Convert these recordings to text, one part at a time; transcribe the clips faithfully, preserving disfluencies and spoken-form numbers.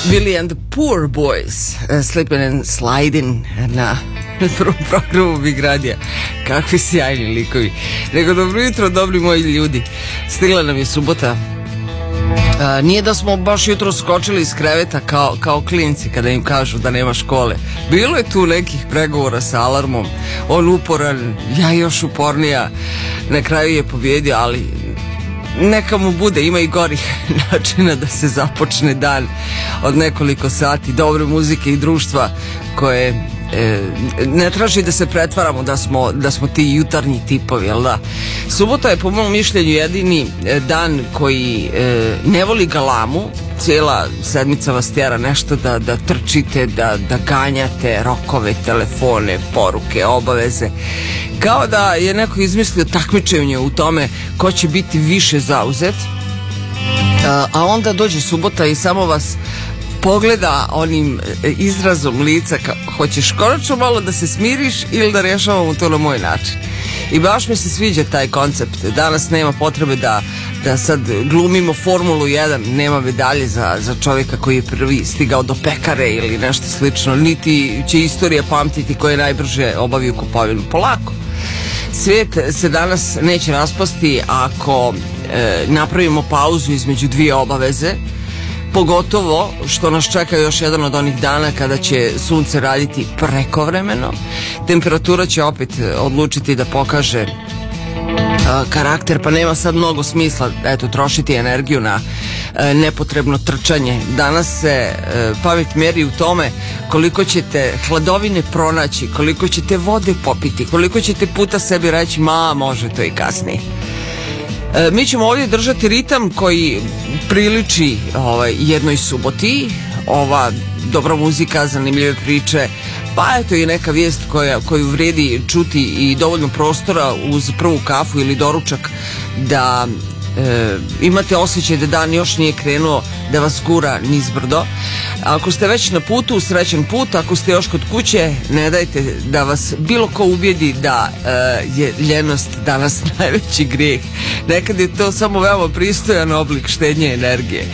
Billy and the Poor Boys, uh, Slippin' and Slidin' na prvom programu Big Radija. Kakvi sjajni likovi. Nego, dobro jutro, dobri moji ljudi. Stigla nam je subota. Uh, nije da smo baš jutro skočili iz kreveta kao, kao klinci kada im kažu da nema škole. Bilo je tu nekih pregovora sa alarmom. On uporan, ja još upornija. Na kraju je pobjedio, ali neka mu bude, ima i gorih načina da se započne dan od nekoliko sati dobre muzike i društva koje e, ne traži da se pretvaramo da smo, da smo ti jutarnji tipovi, jel da? Subota je po mom mišljenju jedini dan koji e, ne voli galamu. Cijela sedmica vas tjera nešto da, da trčite, da, da ganjate rokove, telefone, poruke, obaveze. Kao da je neko izmislio takmičenje u tome ko će biti više zauzet, a, a onda dođe subota i samo vas pogleda onim izrazom lica kao hoćeš konačno malo da se smiriš ili da rješavamo to na moj način. I baš mi se sviđa taj koncept. Danas nema potrebe da, da sad glumimo Formulu jedan, nema medalje za, za čovjeka koji je prvi stigao do pekare ili nešto slično, niti će istorija pamtiti ko je najbrže obavio kupovinu. Polako. Svijet se danas neće raspasti ako e, napravimo pauzu između dvije obaveze, pogotovo što nas čeka još jedan od onih dana kada će sunce raditi prekovremeno. Temperatura će opet odlučiti da pokaže uh, karakter, pa nema sad mnogo smisla eto, trošiti energiju na uh, nepotrebno trčanje. Danas se uh, pamet mjeri u tome koliko ćete hladovine pronaći, koliko ćete vode popiti, koliko ćete puta sebi reći ma može to i kasnije. Mi ćemo ovdje držati ritam koji priliči ovaj, jednoj suboti, ova dobra muzika, zanimljive priče, pa eto i neka vijest koja, koju vrijedi čuti i dovoljno prostora uz prvu kafu ili doručak da e, imate osjećaj da dan još nije krenuo, da vas gura nizbrdo. Ako ste već na putu, srećan put. Ako ste još kod kuće, ne dajte da vas bilo ko ubijedi da e, je ljenost danas najveći grijeh. Nekad je to samo veoma pristojan oblik štednje energije.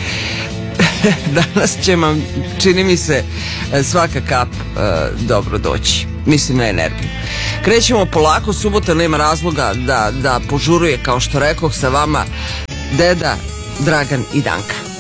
Danas će vam, čini mi se, svaka kap e, dobro doći. Mislim na energiju. Krećemo polako, subota nema razloga da, da požuruje, kao što rekoh, sa vama Deda, Dragan i Danka.